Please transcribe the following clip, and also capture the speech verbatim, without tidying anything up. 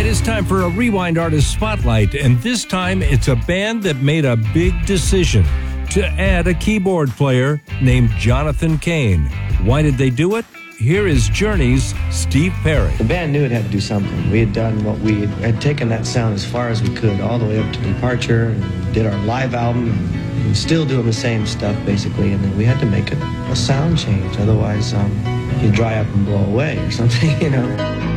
right, it's time for a Rewind Artist Spotlight, and this time it's a band that made a big decision to add a keyboard player named Jonathan Cain. Why did they do it? Here is Journey's Steve Perry. The band knew it had to do something. We had done what we had, had taken that sound as far as we could, all the way up to Departure, and did our live album, and we still doing the same stuff, basically, and then we had to make a, a sound change. Otherwise, um, you'd dry up and blow away or something, you know.